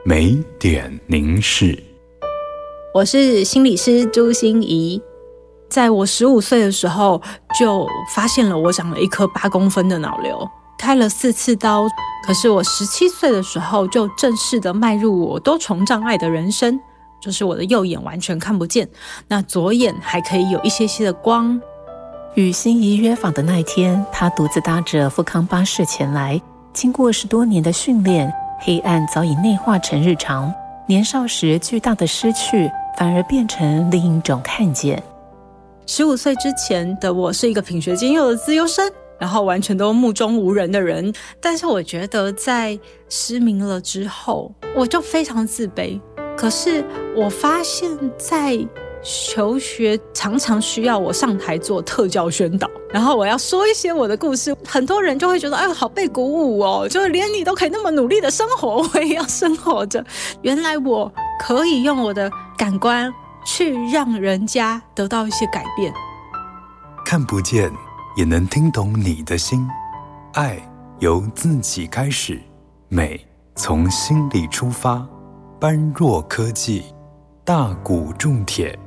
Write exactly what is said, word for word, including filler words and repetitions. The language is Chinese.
美点凝视。 我是心理师朱心怡，在我十五岁的时候就发现了我长了一颗八公分的脑瘤，开了四次刀。可是我十七岁的时候就正式的迈入我多重障碍的人生，就是我的右眼完全看不见，那左眼还可以有一些些的光。 与心怡约访的那一天，他独自搭着富康巴士前来，经过十多年的训练，黑暗早已内化成日常，年少时巨大的失去反而变成另一种看见。 十五岁之前的我是一个品学兼优的资优生，然后完全都目中无人的人，但是我觉得在失明了之后，我就非常自卑。可是我发现在求学常常需要我上台做特教宣导，然后我要说一些我的故事，很多人就会觉得哎，好被鼓舞哦，就是连你都可以那么努力的生活，我也要生活着。原来我可以用我的感官去让人家得到一些改变。 看不见也能听懂你的心，爱由自己开始，美从心里出发。般若科技，大谷铸铁。